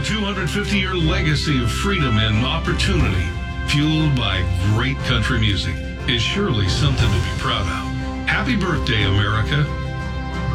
250-year legacy of freedom and opportunity, fueled by great country music, is surely something to be proud of. Happy birthday, America.